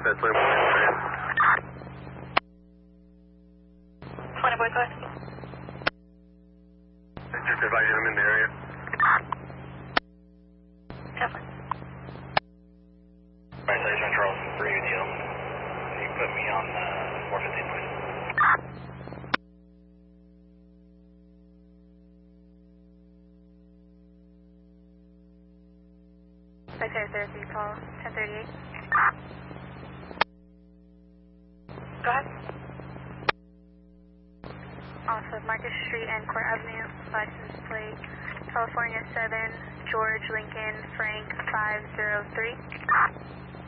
That's 20 boys. 20 boys, what? Just advise you I'm in the area. Definitely. Alright, so John Charleston, 3 UTL. You put me on 415, please. Secretary Thursday, call 1038. Go ahead. Off of Marcus Street and Court Avenue, license plate California 7, George Lincoln Frank 503.